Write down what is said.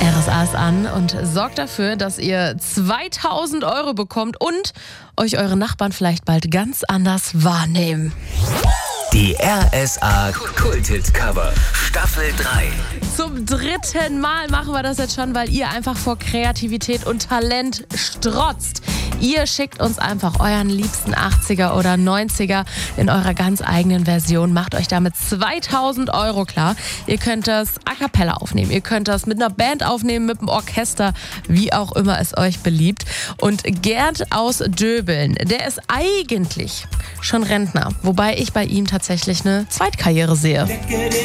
RSA ist an und sorgt dafür, dass ihr 2000 € bekommt und euch eure Nachbarn vielleicht bald ganz anders wahrnehmen. Die RSA Kult-Hit Cover Staffel 3. Zum 3. Mal machen wir das jetzt schon, weil ihr einfach vor Kreativität und Talent strotzt. Ihr schickt uns einfach euren liebsten 80er oder 90er in eurer ganz eigenen Version. Macht euch damit 2000 € klar. Ihr könnt das a cappella aufnehmen. Ihr könnt das mit einer Band aufnehmen, mit einem Orchester, wie auch immer es euch beliebt. Und Gerd aus Döbeln, der ist eigentlich schon Rentner. Wobei ich bei ihm tatsächlich eine Zweitkarriere sehe.